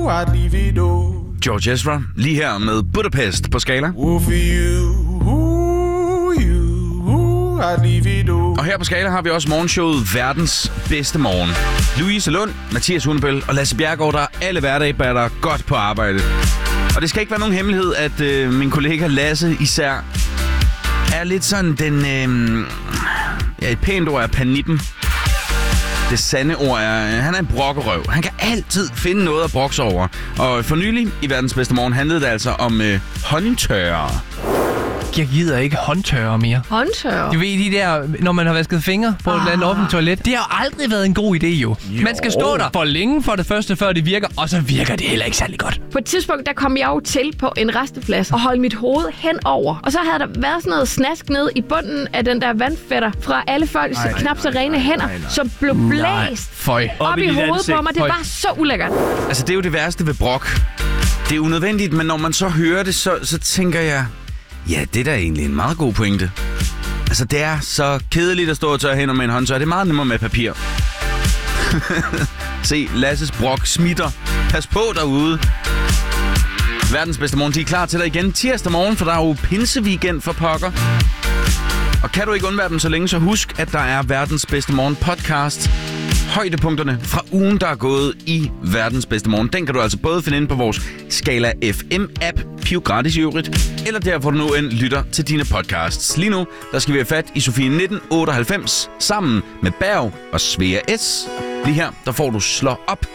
George Ezra, lige her med Budapest på Skala. Og her på Skala har vi også morgenshowet Verdens Bedste Morgen. Louise Lund, Mathias Hundebøl og Lasse Bjergaard, der alle hverdage batter godt på arbejde. Og det skal ikke være nogen hemmelighed, at min kollega Lasse især er lidt sådan den... et pænt ord er panippen. Det sande ord er, han er en brokkerøv. Han kan altid finde noget at brokse over. Og for nylig i Verdens Bedste Morgen handlede det altså om håndtørrer. Jeg gider ikke håndtørrer mere. Håndtørrer? Du ved, de der, når man har vasket fingre på et eller andet offentligt toilet. Det har aldrig været en god idé, jo. Man skal stå der for længe for det første, før det virker, og så virker det heller ikke særlig godt. På et tidspunkt, der kom jeg jo til på en resteplads og holdt mit hoved henover. Og så havde der været sådan noget snask ned i bunden af den der vandfætter fra alle folks knap så rene hænder, som blev blæst op i hovedet på mig. Det var så ulækkert. Altså, det er jo det værste ved brok. Det er unødvendigt, men når man så hører det, så tænker jeg... Ja, det er da egentlig en meget god pointe. Altså, det er så kedeligt at stå og tørre hænder med en håndtørrer. Det er meget nemmere med papir. Se, Lasses brok smitter. Pas på derude. Verdens Bedste Morgen, de er klar til dig igen tirsdag morgen, for der er jo pinseweekend for pokker. Og kan du ikke undvære dem så længe, så husk, at der er Verdens Bedste Morgen podcast. Højdepunkterne fra ugen, der er gået i Verdens Bedste Morgen. Den kan du altså både finde inde på vores Skala FM-app, piv gratis i øvrigt, eller der, hvor du nu end lytter til dine podcasts. Lige nu, der skal vi have fat i Sofie 1998, sammen med Berg og Svea S. Lige her, der får du Slå Op